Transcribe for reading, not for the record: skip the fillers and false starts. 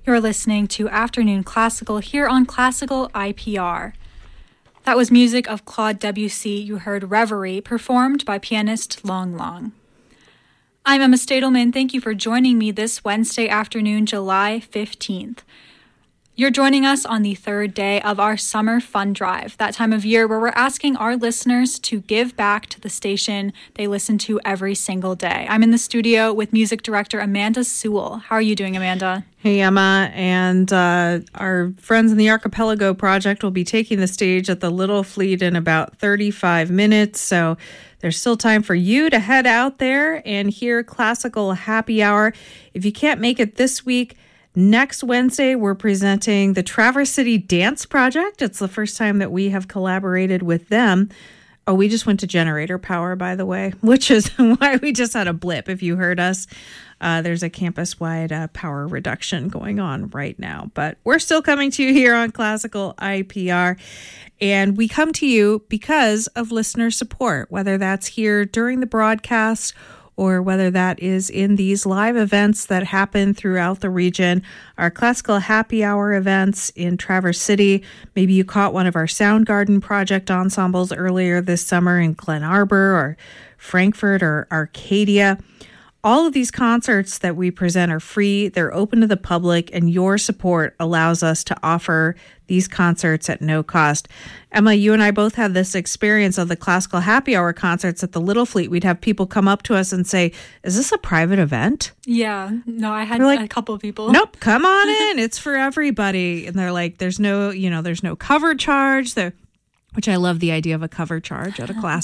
You're listening to Afternoon Classical here on Classical IPR. That was music of Claude Debussy. You heard Reverie, performed by pianist Long Long. I'm Emma Stadelman. Thank you for joining me this Wednesday afternoon, July 15th. You're joining us on the third day of our Summer Fun Drive, that time of year where we're asking our listeners to give back to the station they listen to every single day. I'm in the studio with music director Amanda Sewell. How are you doing, Amanda? Hey, Emma, and our friends in the Archipelago Project will be taking the stage at the Little Fleet in about 35 minutes, so there's still time for you to head out there and hear Classical Happy Hour. If you can't make it this week, next Wednesday, we're presenting the Traverse City Dance Project. It's the first time that we have collaborated with them. Oh, we just went to generator power, by the way, which is why we just had a blip. If you heard us, there's a campus-wide power reduction going on right now. But we're still coming to you here on Classical IPR. And we come to you because of listener support, whether that's here during the broadcast or whether that is in these live events that happen throughout the region, our Classical Happy Hour events in Traverse City. Maybe you caught one of our Soundgarden Project ensembles earlier this summer in Glen Arbor or Frankfurt or Arcadia. All of these concerts that we present are free, they're open to the public, and your support allows us to offer these concerts at no cost. Emma, you and I both had this experience of the Classical Happy Hour concerts at the Little Fleet. We'd have people come up to us and say, is this a private event? Yeah, no, I had a couple of people. Nope, come on in, it's for everybody. And they're like, there's no cover charge, which I love the idea of a cover charge at a class.